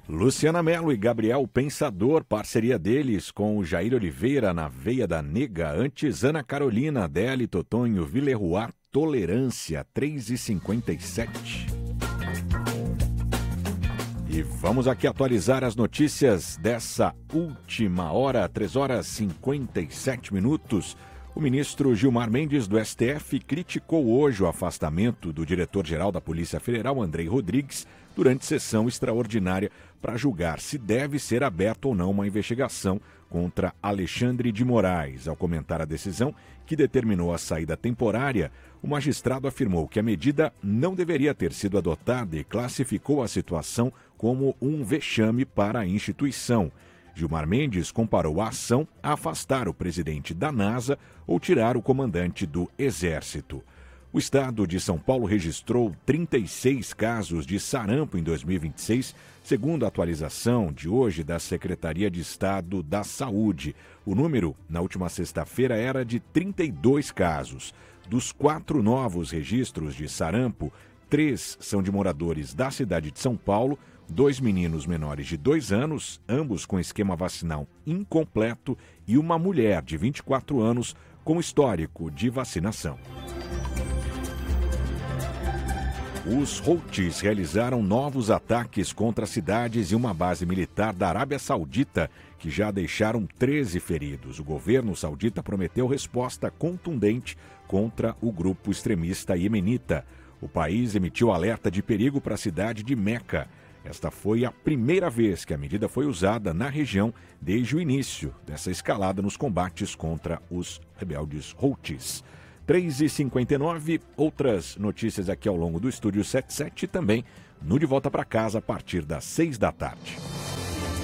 Luciana Mello e Gabriel Pensador, parceria deles com o Jair Oliveira na Veia da Nega. Antes, Ana Carolina, Adele, Totonho, Villerroy, Tolerância, 3h57. E vamos aqui atualizar as notícias dessa última hora, 3h57. O ministro Gilmar Mendes, do STF, criticou hoje o afastamento do diretor-geral da Polícia Federal, Andrei Rodrigues, durante sessão extraordinária para julgar se deve ser aberta ou não uma investigação contra Alexandre de Moraes. Ao comentar a decisão, que determinou a saída temporária, o magistrado afirmou que a medida não deveria ter sido adotada e classificou a situação como um vexame para a instituição. Gilmar Mendes comparou a ação a afastar o presidente da NASA ou tirar o comandante do Exército. O estado de São Paulo registrou 36 casos de sarampo em 2026, segundo a atualização de hoje da Secretaria de Estado da Saúde. O número, na última sexta-feira, era de 32 casos. Dos 4 novos registros de sarampo, 3 são de moradores da cidade de São Paulo, 2 meninos menores de 2 anos, ambos com esquema vacinal incompleto, e uma mulher de 24 anos com histórico de vacinação. Os Houthis realizaram novos ataques contra cidades e uma base militar da Arábia Saudita, que já deixaram 13 feridos. O governo saudita prometeu resposta contundente contra o grupo extremista iemenita. O país emitiu alerta de perigo para a cidade de Meca. Esta foi a primeira vez que a medida foi usada na região desde o início dessa escalada nos combates contra os rebeldes Houthis. 3h59, outras notícias aqui ao longo do Estúdio 77 e também no De Volta para Casa a partir das 6 da tarde.